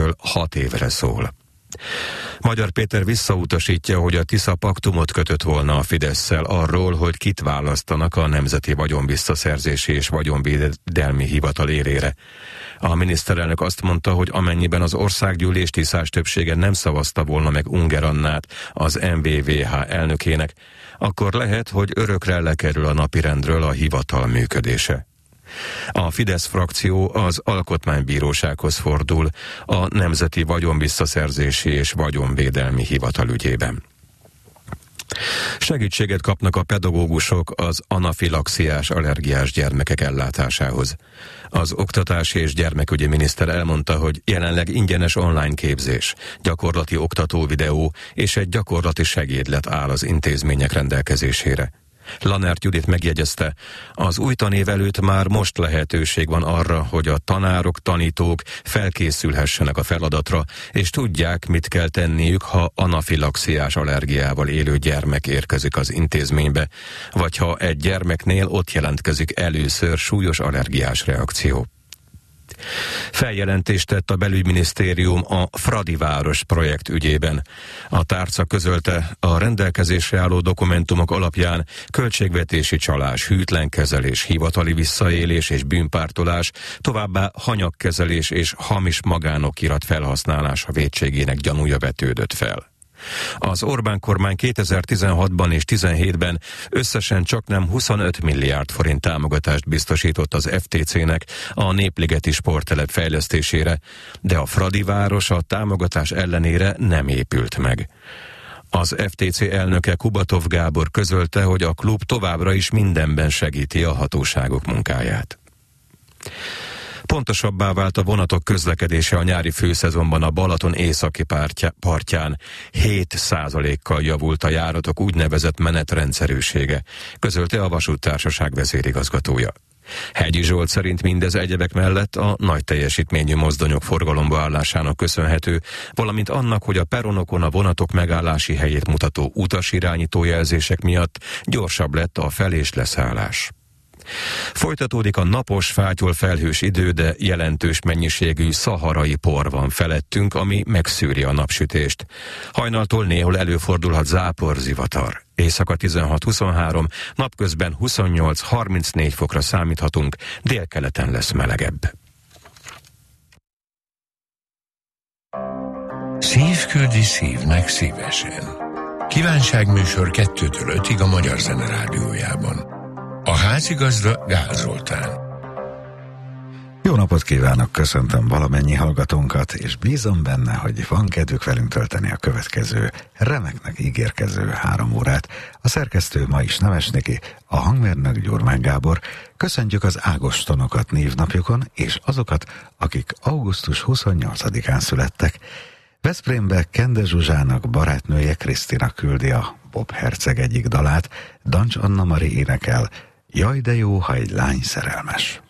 évről 6 évre szól. Magyar Péter visszautasítja, hogy a Tisza paktumot kötött volna a Fidesszel arról, hogy kit választanak a Nemzeti Vagyonvisszaszerzési és Vagyonvédelmi Hivatal élére. A miniszterelnök azt mondta, hogy amennyiben az országgyűlés tiszás többsége nem szavazta volna meg Unger Annát az MVVH elnökének, akkor lehet, hogy örökre lekerül a napirendről a hivatal működése. A Fidesz frakció az Alkotmánybírósághoz fordul a Nemzeti Vagyonvisszaszerzési és Vagyonvédelmi Hivatal ügyében. Segítséget kapnak a pedagógusok az anafilaxiás allergiás gyermekek ellátásához. Az oktatási és gyermekügyi miniszter elmondta, hogy jelenleg ingyenes online képzés, gyakorlati oktató videó és egy gyakorlati segédlet áll az intézmények rendelkezésére. Lanert Judit megjegyezte, az új tanév előtt már most lehetőség van arra, hogy a tanárok, tanítók felkészülhessenek a feladatra, és tudják, mit kell tenniük, ha anafilaxiás allergiával élő gyermek érkezik az intézménybe, vagy ha egy gyermeknél ott jelentkezik először súlyos allergiás reakció. Feljelentést tett a belügyminisztérium a Fradiváros projekt ügyében. A tárca közölte, a rendelkezésre álló dokumentumok alapján költségvetési csalás, hűtlenkezelés, hivatali visszaélés és bűnpártolás, továbbá hanyagkezelés és hamis magánokirat felhasználása vétségének gyanúja vetődött fel. Az Orbán kormány 2016-ban és 2017-ben összesen csaknem 25 milliárd forint támogatást biztosított az FTC-nek a Népligeti sporttelep fejlesztésére, de a Fradiváros a támogatás ellenére nem épült meg. Az FTC elnöke Kubatov Gábor közölte, hogy a klub továbbra is mindenben segíti a hatóságok munkáját. Pontosabbá vált a vonatok közlekedése a nyári főszezonban a Balaton északi partján. 7%-kal javult a járatok úgynevezett menetrendszerűsége, közölte a vasúttársaság vezérigazgatója. Hegyi Zsolt szerint mindez egyebek mellett a nagy teljesítményű mozdonyok forgalomba állásának köszönhető, valamint annak, hogy a peronokon a vonatok megállási helyét mutató utasirányító jelzések miatt gyorsabb lett a fel- és leszállás. Folytatódik a napos, fátyol felhős idő, de jelentős mennyiségű szaharai por van felettünk, ami megszűri a napsütést. Hajnaltól néhol előfordulhat zápor, zivatar. Éjszaka 16-23, napközben 28-34 fokra számíthatunk, délkeleten lesz melegebb. Szívküldi szívnek szívesen. Kívánságműsor 2-től 5-ig a Magyar Zene Rádiójában. A házigazda Gál Zoltán. Jó napot kívánok, köszöntöm valamennyi hallgatónkat, és bízom benne, hogy van kedvük velünk tölteni a következő, remeknek ígérkező 3 órát. A szerkesztő ma is Nemes Niki, a hangmérnök Gyurmány Gábor. Köszöntjük az ágostonokat névnapjukon, és azokat, akik augusztus 28-án születtek. Veszprémbe Kende Zsuzsának barátnője Krisztina küldi a Bob Herceg egyik dalát, Dancs Anna Mari énekel, Jaj de jó, ha egy lány szerelmes.